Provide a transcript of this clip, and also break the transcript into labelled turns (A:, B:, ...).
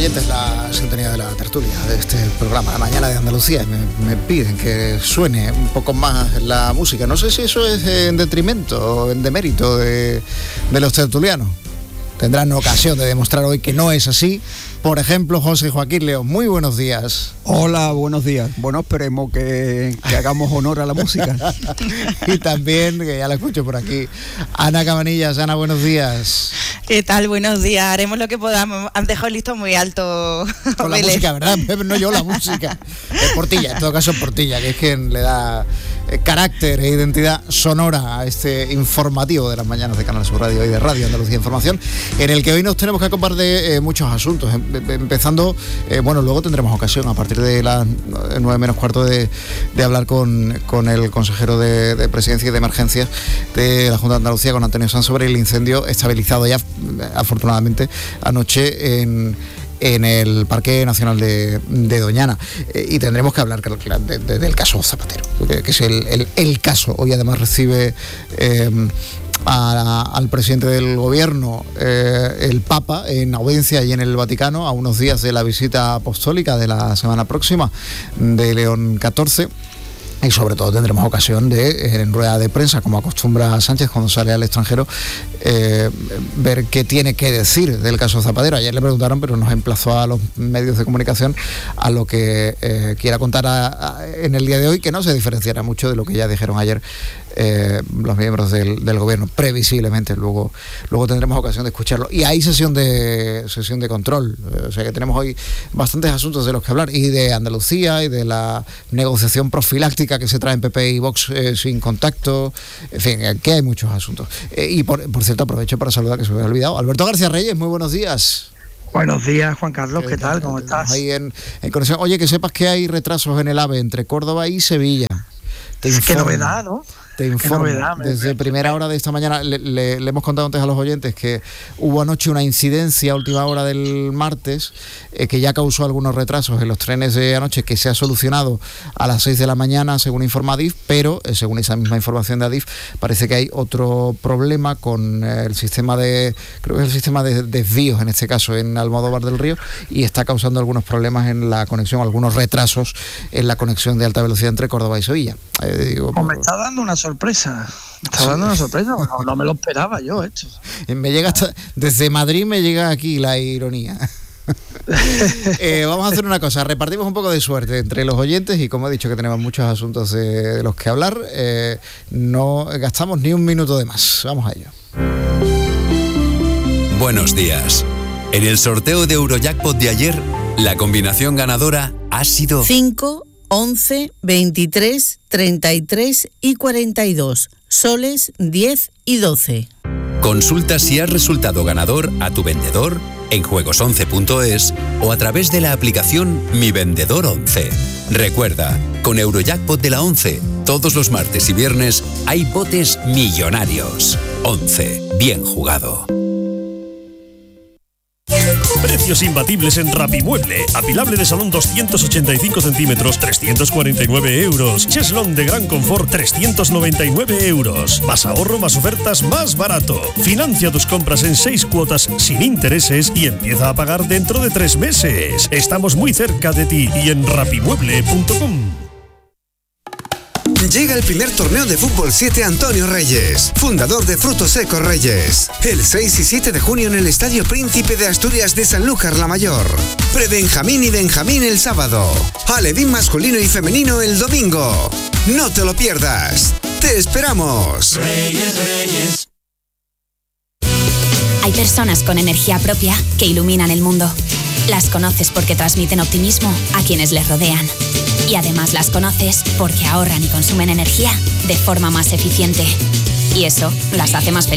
A: oyentes la sintonía de la tertulia de este programa, La Mañana de Andalucía. Me piden que suene un poco más la música. No sé si eso es en detrimento o en demérito de los tertulianos. Tendrán ocasión de demostrar hoy que no es así. Por ejemplo, José Joaquín León, muy buenos días.
B: Hola, buenos días. Bueno, esperemos que hagamos honor a la música.
A: Y también, que ya la escucho por aquí, Ana Cabanillas. Ana, buenos días.
C: ¿Qué tal? Buenos días. Haremos lo que podamos. Han dejado el listón muy alto.
A: Con la música, ¿verdad? No yo, la música. Es Portilla, en todo caso Portilla, que es quien le da carácter e identidad sonora a este informativo de las mañanas de Canal Sur Radio y de Radio Andalucía Información, en el que hoy nos tenemos que ocupar de muchos asuntos. Empezando, bueno, luego tendremos ocasión a partir de las 9 menos cuarto de hablar con el consejero de Presidencia y de Emergencias de la Junta de Andalucía, con Antonio Sanz, sobre el incendio estabilizado ya afortunadamente anoche en el Parque Nacional de Doñana, y tendremos que hablar del caso Zapatero, que es el caso. Hoy además recibe al presidente del gobierno el Papa en audiencia y en el Vaticano, a unos días de la visita apostólica de la semana próxima de León XIV. Y sobre todo tendremos ocasión de, en rueda de prensa, como acostumbra Sánchez cuando sale al extranjero, ver qué tiene que decir del caso Zapatero. Ayer le preguntaron, pero nos emplazó a los medios de comunicación a lo que quiera contar en el día de hoy, que no se diferenciará mucho de lo que ya dijeron ayer los miembros del gobierno, previsiblemente. Luego tendremos ocasión de escucharlo. Y hay sesión de control, o sea que tenemos hoy bastantes asuntos de los que hablar, y de Andalucía, y de la negociación profiláctica que se trae en PP y Vox sin contacto. En fin, aquí hay muchos asuntos. Y por cierto, aprovecho para saludar, que se me había olvidado, Alberto García Reyes, muy buenos días.
D: Buenos días, Juan Carlos, ¿qué tal? ¿Cómo estás?
A: Ahí en conexión. Oye, que sepas que hay retrasos en el AVE entre Córdoba y Sevilla.
D: Qué novedad, ¿no?
A: Te informo, desde primera hora de esta mañana le hemos contado antes a los oyentes que hubo anoche una incidencia a última hora del martes que ya causó algunos retrasos en los trenes de anoche, que se ha solucionado a las 6 de la mañana, según informa Adif, pero según esa misma información de Adif, parece que hay otro problema con el sistema creo que es el sistema de desvíos, en este caso en Almodóvar del Río, y está causando algunos problemas en la conexión, algunos retrasos en la conexión de alta velocidad entre Córdoba y Sevilla.
D: Me está dando una sorpresa. No me lo esperaba yo esto.
A: Me llega desde Madrid me llega aquí la ironía. Vamos a hacer una cosa, repartimos un poco de suerte entre los oyentes, y como he dicho que tenemos muchos asuntos de los que hablar, no gastamos ni un minuto de más. Vamos a ello.
E: Buenos días. En el sorteo de Eurojackpot de ayer, la combinación ganadora ha sido
F: 5, 11, 23, 33 y 42, soles 10 y 12.
E: Consulta si has resultado ganador a tu vendedor en juegos11.es o a través de la aplicación Mi Vendedor 11. Recuerda, con Eurojackpot de la 11, todos los martes y viernes hay botes millonarios. 11, bien jugado.
G: Precios imbatibles en Rapimueble. Apilable de salón 285 centímetros, 349 euros. Cheslón de gran confort, 399 euros. Más ahorro, más ofertas, más barato. Financia tus compras en 6 cuotas sin intereses y empieza a pagar dentro de 3 meses. Estamos muy cerca de ti y en rapimueble.com.
H: Llega el primer torneo de Fútbol 7 Antonio Reyes, fundador de Frutos Secos Reyes. El 6 y 7 de junio en el Estadio Príncipe de Asturias de Sanlúcar la Mayor. Pre-Benjamín y Benjamín el sábado. Alevín masculino y femenino el domingo. No te lo pierdas. ¡Te esperamos!
I: Reyes, Reyes.
J: Hay personas con energía propia que iluminan el mundo. Las conoces porque transmiten optimismo a quienes les rodean. Y además las conoces porque ahorran y consumen energía de forma más eficiente. Y eso las hace más felices.